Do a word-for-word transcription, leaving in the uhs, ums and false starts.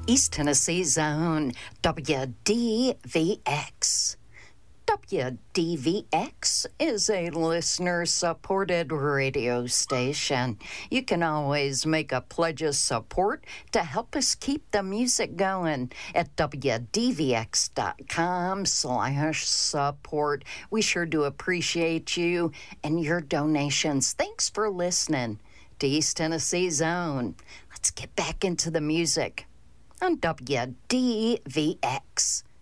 East Tennessee Zone, W D V X. W D V X is a listener-supported radio station. You can always make a pledge of support to help us keep the music going at wdvx.com slash support. We sure do appreciate you and your donations. Thanks for listening to East Tennessee Zone. Let's get back into the music on W D V X.